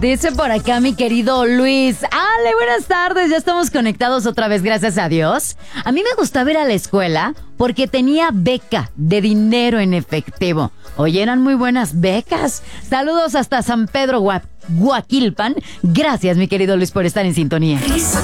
Dice por acá mi querido Luis. Ale, buenas tardes. Ya estamos conectados otra vez, gracias a Dios. A mí me gustaba ir a la escuela porque tenía beca de dinero en efectivo. Oye, eran muy buenas becas. Saludos hasta San Pedro Guaquilpan. Gracias, mi querido Luis, por estar en sintonía.